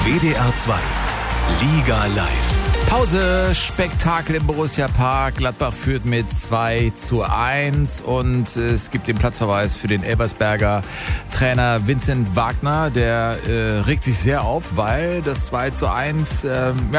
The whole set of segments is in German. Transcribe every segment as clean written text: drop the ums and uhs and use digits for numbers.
WDR 2 Liga Live. Pause, Spektakel im Borussia Park. Gladbach führt mit 2:1 und es gibt den Platzverweis für den Elversberger Trainer Vincent Wagner. Der regt sich sehr auf, weil das 2:1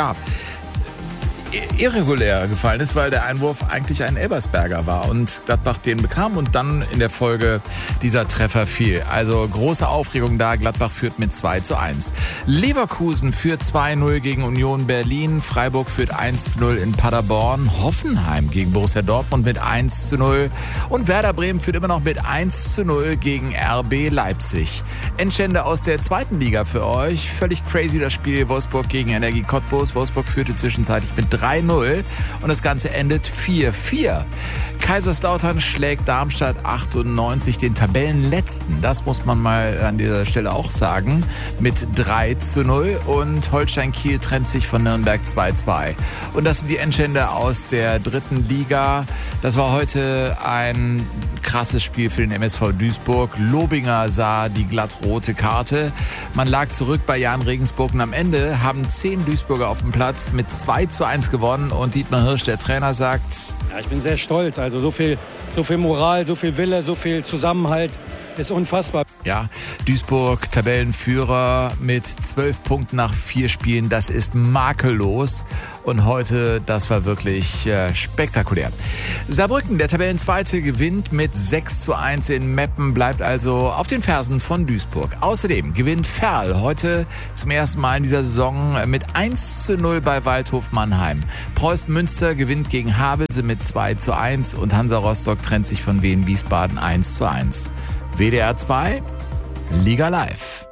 irregulär gefallen ist, weil der Einwurf eigentlich ein Elversberger war und Gladbach den bekam und dann in der Folge dieser Treffer fiel. Also große Aufregung da, Gladbach führt mit 2:1. Leverkusen führt 2:0 gegen Union Berlin, Freiburg führt 1:0 in Paderborn, Hoffenheim gegen Borussia Dortmund mit 1:0 und Werder Bremen führt immer noch mit 1:0 gegen RB Leipzig. Endstände aus der zweiten Liga für euch, völlig crazy das Spiel, Wolfsburg gegen Energie Cottbus. Wolfsburg führte zwischenzeitlich mit 3:0 und das Ganze endet 4:4. Kaiserslautern schlägt Darmstadt 98, den Tabellenletzten. Das muss man mal an dieser Stelle auch sagen, mit 3:0 und Holstein Kiel trennt sich von Nürnberg 2:2. Und das sind die Endstände aus der dritten Liga. Das war heute ein krasses Spiel für den MSV Duisburg. Lobinger sah die glattrote Karte. Man lag zurück bei Jan Regensburg und am Ende haben 10 Duisburger auf dem Platz mit 2:1 gewonnen und Dietmar Hirsch, der Trainer, sagt: Ja, ich bin sehr stolz. Also so viel Moral, so viel Wille, so viel Zusammenhalt ist unfassbar. Ja, Duisburg Tabellenführer mit 12 Punkten nach 4 Spielen. Das ist makellos. Und heute, das war wirklich spektakulär. Saarbrücken, der Tabellenzweite, gewinnt mit 6:1 in Meppen, bleibt also auf den Fersen von Duisburg. Außerdem gewinnt Verl heute zum ersten Mal in dieser Saison mit 1:0 bei Waldhof Mannheim. Preußen Münster gewinnt gegen Havelse mit 2:1 und Hansa Rostock trennt sich von Wien Wiesbaden 1:1. WDR 2 Liga Live.